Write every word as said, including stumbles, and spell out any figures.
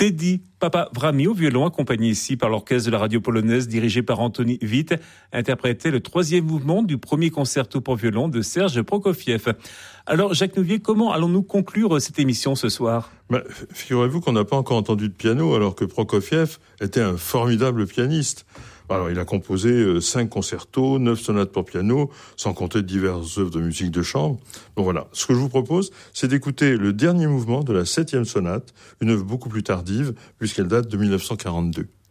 Teddy Papavrami au violon, accompagné ici par l'orchestre de la radio polonaise dirigé par Anthony Witt, interprétait le troisième mouvement du premier concerto pour violon de Serge Prokofiev. Alors Jacques Nouvier, comment allons-nous conclure cette émission ce soir ? Bah, figurez-vous qu'on n'a pas encore entendu de piano alors que Prokofiev était un formidable pianiste. Alors, il a composé euh, cinq concertos, neuf sonates pour piano, sans compter diverses œuvres de musique de chambre. Bon, voilà. Ce que je vous propose, c'est d'écouter le dernier mouvement de la septième sonate, une œuvre beaucoup plus tardive, puisqu'elle date de dix-neuf cent quarante-deux.